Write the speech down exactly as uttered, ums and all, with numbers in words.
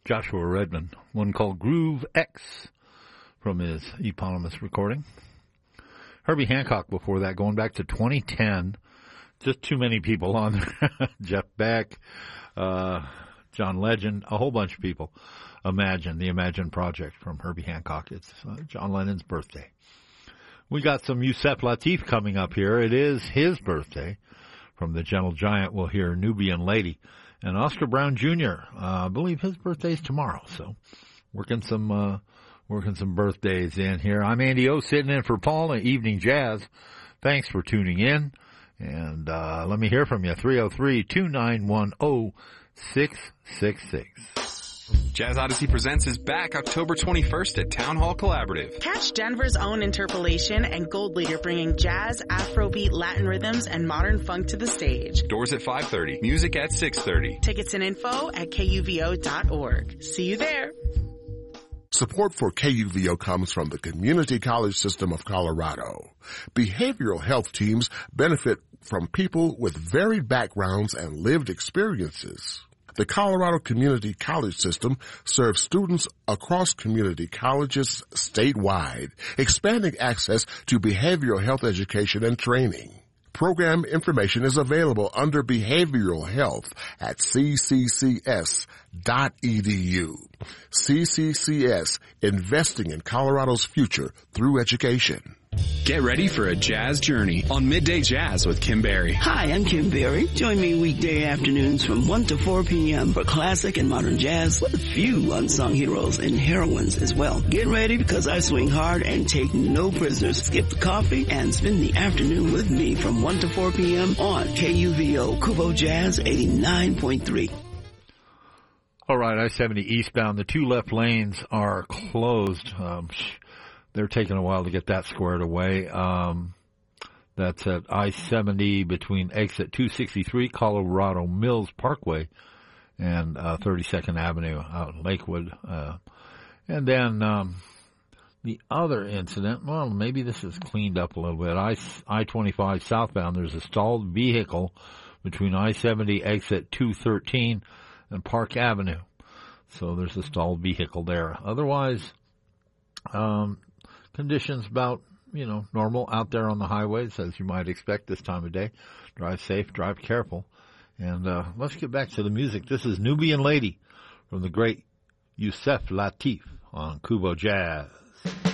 Joshua Redman, one called Groove X from his eponymous recording. Herbie Hancock before that, going back to twenty ten. Just too many people on there. Jeff Beck, uh, John Legend, a whole bunch of people. Imagine, the Imagine Project from Herbie Hancock. It's uh, John Lennon's birthday. We got some Yusef Lateef coming up here. It is his birthday. From the Gentle Giant, we'll hear Nubian Lady. And Oscar Brown Junior, uh, I believe his birthday's tomorrow. So working some uh, working some birthdays in here. I'm Andy O, sitting in for Paul at Evening Jazz. Thanks for tuning in. And uh, let me hear from you, three oh three, two nine one, oh six six six. Jazz Odyssey Presents is back October twenty-first at Town Hall Collaborative. Catch Denver's own Interpolation and Gold Leader bringing jazz, Afrobeat, Latin rhythms, and modern funk to the stage. Doors at five thirty. Music at six thirty. Tickets and info at K U V O dot org. See you there. Support for K U V O comes from the Community College System of Colorado. Behavioral health teams benefit from people with varied backgrounds and lived experiences. The Colorado Community College System serves students across community colleges statewide, expanding access to behavioral health education and training. Program information is available under Behavioral Health at c c c s dot e d u. C C C S, investing in Colorado's future through education. Get ready for a jazz journey on Midday Jazz with Kim Berry. Hi, I'm Kim Berry. Join me weekday afternoons from one to four p.m. for classic and modern jazz with a few unsung heroes and heroines as well. Get ready because I swing hard and take no prisoners. Skip the coffee and spend the afternoon with me from one to four p.m. on K U V O Kubo Jazz eighty-nine point three. All right, I seventy eastbound. The two left lanes are closed. Um, They're taking a while to get that squared away. Um, that's at I seventy between exit two sixty-three, Colorado Mills Parkway, and uh, thirty-second Avenue out in Lakewood. Uh, and then um, the other incident, well, maybe this is cleaned up a little bit. I, I twenty-five southbound, there's a stalled vehicle between I seventy exit two thirteen and Park Avenue. So there's a stalled vehicle there. Otherwise, um, conditions about, you know, normal out there on the highways, as you might expect this time of day. Drive safe, drive careful. And uh, let's get back to the music. This is Nubian Lady from the great Yusef Lateef on Kubo Jazz.